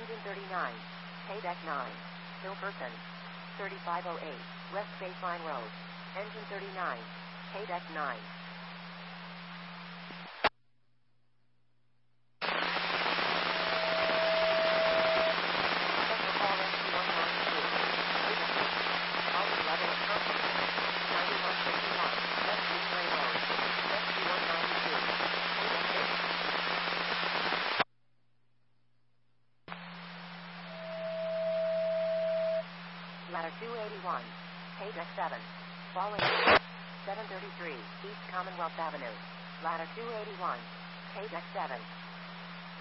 Engine 39, Paydeck 9, Hilperton, 3508, West Baseline Road. Engine 39, Paydeck 9. Ladder 281, Paydeck 7, falling 733, East Commonwealth Avenue. Ladder 281, Paydeck 7.